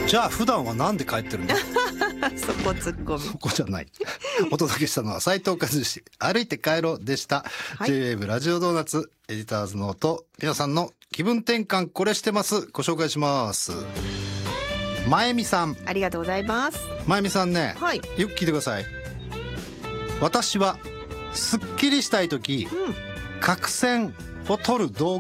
じゃあ普段はなんで帰ってるんだそこツッコミ。 そこじゃない。お届けしたのは斉藤和義、歩いて帰ろうでした。 はい、 J-WAVE ラジオドーナツエディターズの音、皆さんの気分転換これしてます。ご紹介します。まえみさん。 ありがとうございます。 まえみさんね、 はい、 よく聞いてください。私はすっきりしたいとき、角栓を取る道具